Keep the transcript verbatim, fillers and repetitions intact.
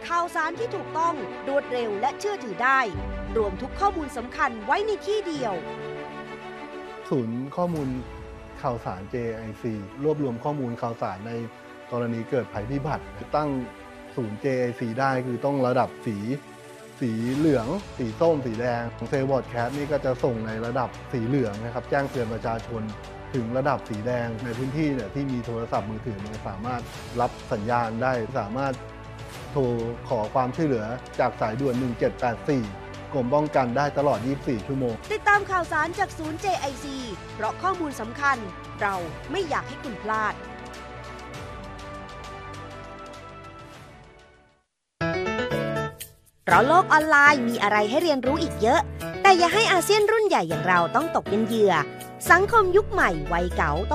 ข่าวสารที่ถูกต้องรวดเร็วและเชื่อถือได้รวมทุกข้อมูลสำคัญไว้ในที่เดียวศูนย์ข้อมูลข่าวสาร เจ ไอ ซี รวบรวมข้อมูลข่าวสารในกรณีเกิดภัยพิบัติตั้งศูนย์ เจ ไอ ซี ได้คือต้องระดับสีสีเหลืองสีส้มสีแดงของเซลล์บอร์ดแคสต์นี่ก็จะส่งในระดับสีเหลืองนะครับแจ้งเตือนประชาชนถึงระดับสีแดงในพื้นที่เนี่ยที่มีโทรศัพท์มือถือมันสามารถรับสัญญาณได้สามารถโทรขอความช่วยเหลือจากสายด่วนหนึ่งเจ็ดแปดสี่กรมป้องกันได้ตลอดยี่สิบสี่ชั่วโมงติดตามข่าวสารจากศูนย์ เจ ไอ ซี เพราะข้อมูลสำคัญเราไม่อยากให้คุณพลาดเพราะโลกออนไลน์มีอะไรให้เรียนรู้อีกเยอะแต่อย่าให้อาเซียนรุ่นใหญ่อย่างเราต้องตกเป็นเหยื่อสังคมยุคใหม่วัยเก๋า